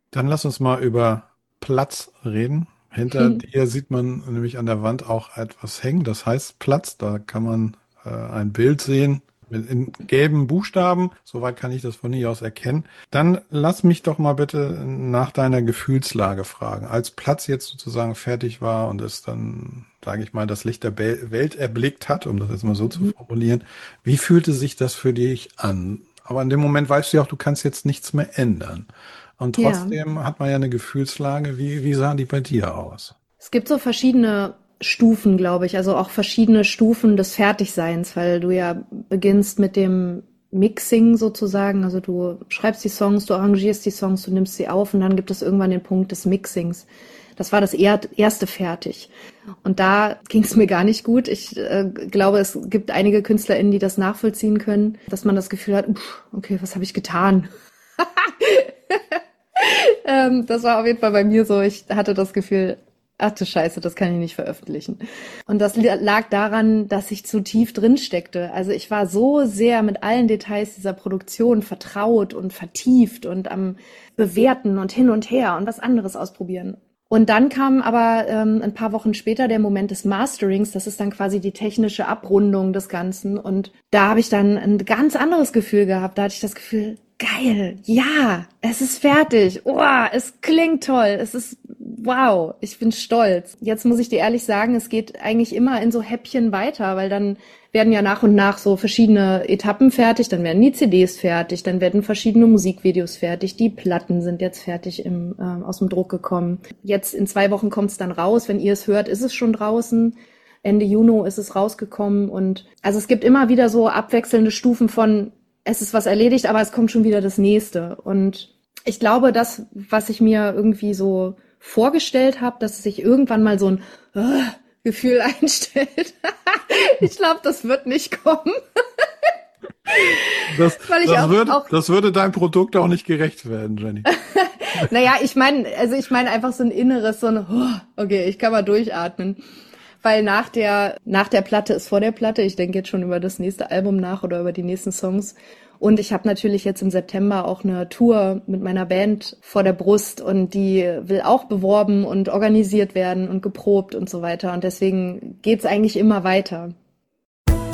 Dann lass uns mal über Platz reden. Hinter dir sieht man nämlich an der Wand auch etwas hängen, das heißt Platz. Da kann man ein Bild sehen in gelben Buchstaben. Soweit kann ich das von hier aus erkennen. Dann lass mich doch mal bitte nach deiner Gefühlslage fragen. Als Platz jetzt sozusagen fertig war und es dann, sage ich mal, das Licht der Welt erblickt hat, um das jetzt mal so zu Mhm. formulieren, wie fühlte sich das für dich an? Aber in dem Moment weißt du ja auch, du kannst jetzt nichts mehr ändern. Und Ja, trotzdem hat man ja eine Gefühlslage. Wie sahen die bei dir aus? es gibt so verschiedene Stufen, glaube ich, also auch verschiedene Stufen des Fertigseins, weil du ja beginnst mit dem Mixing sozusagen, also du schreibst die Songs, du arrangierst die Songs, du nimmst sie auf und dann gibt es irgendwann den Punkt des Mixings. Das war das erste fertig. Und da ging es mir gar nicht gut. Ich glaube, es gibt einige KünstlerInnen, die das nachvollziehen können, dass man das Gefühl hat, okay, was habe ich getan? Das war auf jeden Fall bei mir so. Ich hatte das Gefühl, ach du Scheiße, das kann ich nicht veröffentlichen. Und das lag daran, dass ich zu tief drin steckte. Also ich war so sehr mit allen Details dieser Produktion vertraut und vertieft und am Bewerten und hin und her und was anderes ausprobieren. Und dann kam aber ein paar Wochen später der Moment des Masterings. Das ist dann quasi die technische Abrundung des Ganzen. Und da habe ich dann ein ganz anderes Gefühl gehabt. Da hatte ich das Gefühl, geil, ja, es ist fertig. Oh, es klingt toll. Es ist wow, ich bin stolz. Jetzt muss ich dir ehrlich sagen, es geht eigentlich immer in so Häppchen weiter, weil dann werden ja nach und nach so verschiedene Etappen fertig, dann werden die CDs fertig, dann werden verschiedene Musikvideos fertig, die Platten sind jetzt fertig aus dem Druck gekommen. Jetzt in 2 Wochen kommt es dann raus, wenn ihr es hört, ist es schon draußen. Ende Juni ist es rausgekommen und also es gibt immer wieder so abwechselnde Stufen von es ist was erledigt, aber es kommt schon wieder das nächste. Und ich glaube, das, was ich mir irgendwie so vorgestellt habe, dass sich irgendwann mal so ein Gefühl einstellt. Ich glaube, das wird nicht kommen, Das, weil ich auch, das würde deinem Produkt auch nicht gerecht werden, Jenny. naja, ich meine einfach so ein inneres, so ein, okay, ich kann mal durchatmen. Weil nach der Platte ist vor der Platte. Ich denke jetzt schon über das nächste Album nach oder über die nächsten Songs. Und ich habe natürlich jetzt im September auch eine Tour mit meiner Band vor der Brust und die will auch beworben und organisiert werden und geprobt und so weiter. Und deswegen geht's eigentlich immer weiter.